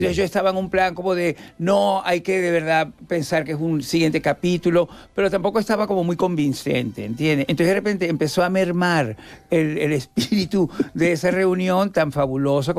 Entonces yo estaba en un plan como de, no, hay que de verdad pensar que es un siguiente capítulo, pero tampoco estaba como muy convincente, ¿entiendes? Entonces de repente empezó a mermar el espíritu de esa reunión tan fabulosa